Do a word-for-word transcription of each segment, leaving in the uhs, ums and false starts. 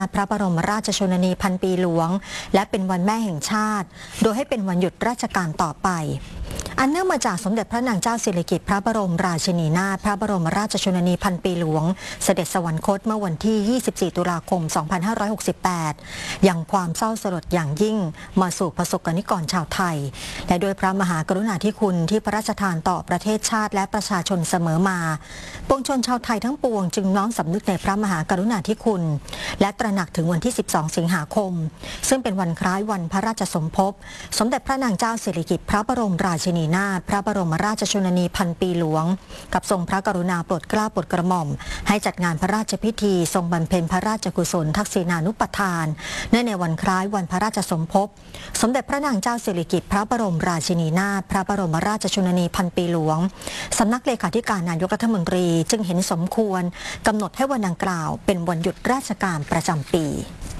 พระบรมราชชนนีพันปีหลวงและเป็นวันแม่แห่งชาติโดยให้เป็นวันหยุดราชการต่อไปอันเนื่องมาจากสมเด็จพระนางเจ้าสิริกิติ์พระบรมราชินีนาถพระบรมราชชนนีพันปีหลวงเสด็จสวรรคตเมื่อวันที่ยี่สิบสี่ตุลาคมสองพันห้าร้อยหกสิบแปดอย่างความเศร้าสลดอย่างยิ่งมาสู่ประสบกนิกรชาวไทยและโดยพระมหากรุณาธิคุณที่พระราชทานต่อประเทศชาติและประชาชนเสมอมาปวงชนชาวไทยทั้งปวงจึงน้อมสำนึกในพระมหากรุณาธิคุณและตระหนักถึงวันที่สิบสองสิงหาคมซึ่งเป็นวันคล้ายวันพระราชสมภพสมเด็จพระนางเจ้าสิริกิติ์พระบรมราชินีนาถพระบรมราชชนนีพันปีหลวงกับทรงพระกรุณาโปรดเกล้าโปรดกระหม่อมให้จัดงานพระราชพิธีทรงบำเพ็ญพระราชกุศลทักษิณานุปทานเนื่องในวันคล้ายวันพระราชสมภพสมเด็จพระนางเจ้าสิริกิติ์พระบรมราชินีนาถพระบรมราชชนนีพันปีหลวงสำนักเลขาธิการนายกรัฐมนตรีจึงเห็นสมควรกำหนดให้วันดังกล่าวเป็นวันหยุดราชการประจำปี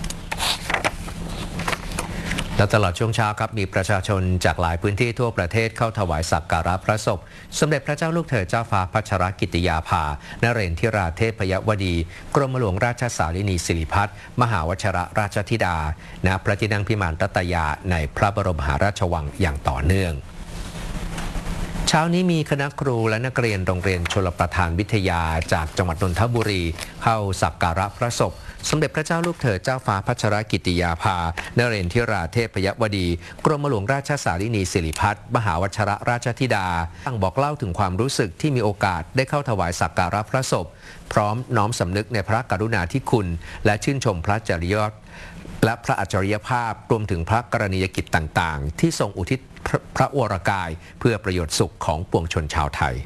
และตลอดช่วงเช้าครับมีประชาชนจากหลายพื้นที่ทั่วประเทศเข้าถวายสักการะพระศพสมเด็จพระเจ้าลูกเธอเจ้าฟ้าพัชรกิติยาภานเรนทิราเทพยวดีกรมหลวงราชสารินีสิริพัฒน์มหาวชรราชธิดาณพระที่นั่งพิมานรัตยาในพระบรมมหาราชวังอย่างต่อเนื่องเช้านี้มีคณะครูและนักเรียนโรงเรียนชลประทานวิทยาจากจังหวัดนนทบุรีเข้าสักการะพระศพสมเด็จพระเจ้าลูกเธอเจ้าฟ้าพัชรกิติยาภานเรนทิราเทพยวดีกรมหลวงราชสารินีสิริพัฒน์มหาวชรราชธิดาตั้งบอกเล่าถึงความรู้สึกที่มีโอกาสได้เข้าถวายสักการะพระศพพร้อมน้อมสำนึกในพระกรุณาธิคุณและชื่นชมพระจริยธรรมและพระอัจฉริยภาพรวมถึงพระกรณียกิจต่างๆที่ทรงอุทิศพระวรกายเพื่อประโยชน์สุขของปวงชนชาวไทย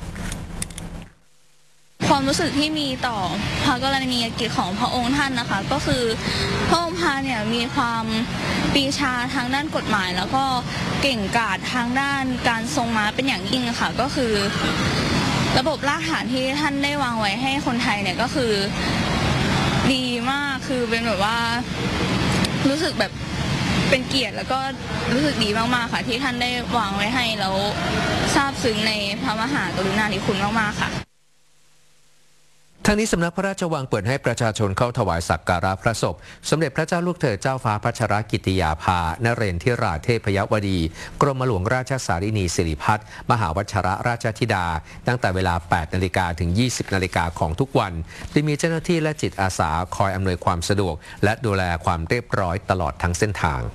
ความรู้สึกที่มีต่อพระกรณียกิจของพระองค์ท่านนะคะก็คือพระองค์ท่านเนี่ยมีความปรีชาทางด้านกฎหมายแล้วก็เก่งกาจทางด้านการทรงม้าเป็นอย่างยิ่งค่ะก็คือระบบรากฐานที่ท่านได้วางไว้ให้คนไทยเนี่ยก็คือดีมากคือเป็นแบบว่ารู้สึกแบบเป็นเกียรติแล้วก็รู้สึกดีมากๆค่ะที่ท่านได้วางไว้ให้แล้วซาบซึ้งในพระมหากรุณาธิคุณมากๆค่ะทั้งนี้สำนักพระราชวังเปิดให้ประชาชนเข้าถวายสักการะพระศพสมเด็จพระเจ้าลูกเธอเจ้าฟ้าพัชรกิติยาภานเรนทิราเทพยวดีกรมหลวงราชสารินีสิริพัฒน์มหาวชรราชธิดาตั้งแต่เวลา แปดนาฬิกา ถึง ยี่สิบนาฬิกาของทุกวันโดยมีเจ้าหน้าที่และจิตอาสาคอยอำนวยความสะดวกและดูแลความเรียบร้อยตลอดทั้งเส้นทาง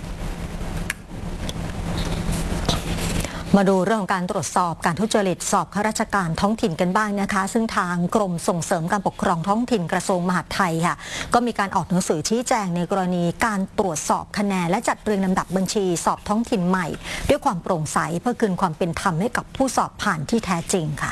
มาดูเรื่องของการตรวจสอบการทุจริตสอบข้าราชการท้องถิ่นกันบ้างนะคะซึ่งทางกรมส่งเสริมการปกครองท้องถิ่นกระทรวงมหาดไทยค่ะก็มีการออกหนังสือชี้แจงในกรณีการตรวจสอบคะแนนและจัดเรียงลำดับบัญชีสอบท้องถิ่นใหม่ด้วยความโปร่งใสเพื่อคืนความเป็นธรรมให้กับผู้สอบผ่านที่แท้จริงค่ะ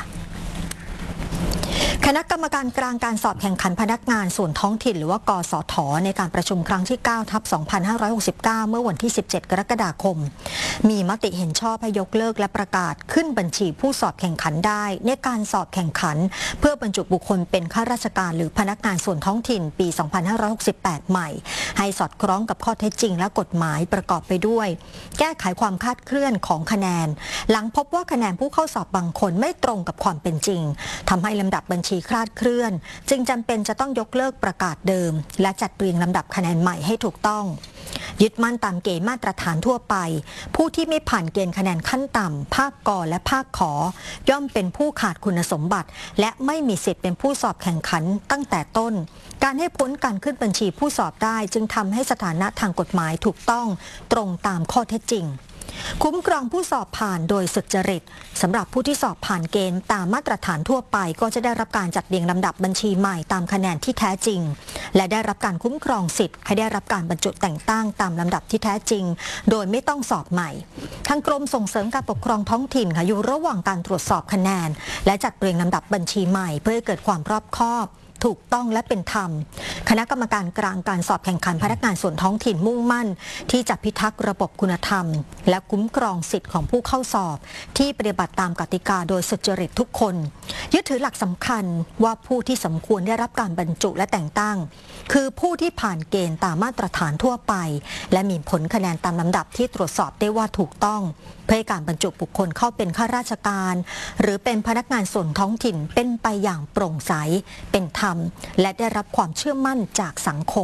คณะกรรมการกลางการสอบแข่งขันพนักงานส่วนท้องถิ่นหรือว่ากสทในการประชุมครั้งที่ เก้าทับสองพันห้าร้อยหกสิบเก้า เมื่อวันที่ สิบเจ็ด กรกฎาคมมีมติเห็นชอบให้ยกเลิกและประกาศขึ้นบัญชีผู้สอบแข่งขันได้ในการสอบแข่งขันเพื่อบรรจุบุคคลเป็นข้าราชการหรือพนักงานส่วนท้องถิ่นปี สองพันห้าร้อยหกสิบแปด ใหม่ให้สอดคล้องกับข้อเท็จจริงและกฎหมายประกอบไปด้วยแก้ไขความคลาดเคลื่อนของคะแนนหลังพบว่าคะแนนผู้เข้าสอบบางคนไม่ตรงกับความเป็นจริงทำให้ลำดับบัญชีคลาดเคลื่อนจึงจำเป็นจะต้องยกเลิกประกาศเดิมและจัดเรียงลำดับคะแนนใหม่ให้ถูกต้องยึดมั่นตามเกณฑ์มาตรฐานทั่วไปผู้ที่ไม่ผ่านเกณฑ์คะแนนขั้นต่ำภาคกและภาคขอย่อมเป็นผู้ขาดคุณสมบัติและไม่มีสิทธิ์เป็นผู้สอบแข่งขันตั้งแต่ต้นการให้พ้นการขึ้นบัญชีผู้สอบได้จึงทำให้สถานะทางกฎหมายถูกต้องตรงตามข้อเท็จจริงคุ้มครองผู้สอบผ่านโดยสุจริตสำหรับผู้ที่สอบผ่านเกณฑ์ตามมาตรฐานทั่วไปก็จะได้รับการจัดเรียงลำดับบัญชีใหม่ตามคะแนนที่แท้จริงและได้รับการคุ้มครองสิทธิ์ให้ได้รับการบรรจุแต่งตั้งตามลำดับที่แท้จริงโดยไม่ต้องสอบใหม่ทางกรมส่งเสริมการปกครองท้องถิ่นค่ะอยู่ระหว่างการตรวจสอบคะแนนและจัดเรียงลำดับบัญชีใหม่เพื่อให้เกิดความรอบคอบถูกต้องและเป็นธรรมคณะกรรมการกลางการสอบแข่งขันพนักงานส่วนท้องถิ่นมุ่งมั่นที่จะพิทักษ์ระบบคุณธรรมและคุ้มครองสิทธิ์ของผู้เข้าสอบที่ปฏิบัติตามกติกาโดยสุจริตทุกคนยึดถือหลักสำคัญว่าผู้ที่สมควรได้รับการบรรจุและแต่งตั้งคือผู้ที่ผ่านเกณฑ์ตามมาตรฐานทั่วไปและมีผลคะแนนตามลำดับที่ตรวจสอบได้ว่าถูกต้อง เพื่อให้การบรรจุบุคคลเข้าเป็นข้าราชการหรือเป็นพนักงานส่วนท้องถิ่นเป็นไปอย่างโปร่งใสเป็นธรรมธรรมและได้รับความเชื่อมั่นจากสังคม